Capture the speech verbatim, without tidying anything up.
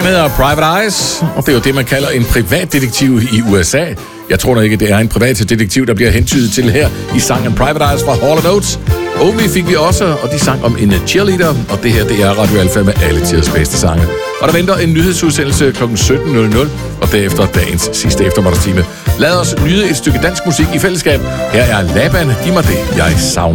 Sangen hedder Private Eyes, og det er jo det, man kalder en privatdetektiv i U S A. Jeg tror nok ikke, det er en privatdetektiv, der bliver hentydet til her i sangen Private Eyes fra Hall and Oates. Omi fik vi også, og de sang om en cheerleader, og det her, det er Radio Alfa med alle tiders bedste sange. Og der venter en nyhedsudsendelse klokken sytten nul nul, og derefter dagens sidste eftermiddagstime. Lad os nyde et stykke dansk musik i fællesskab. Her er Laban, giv mig det, jeg savner.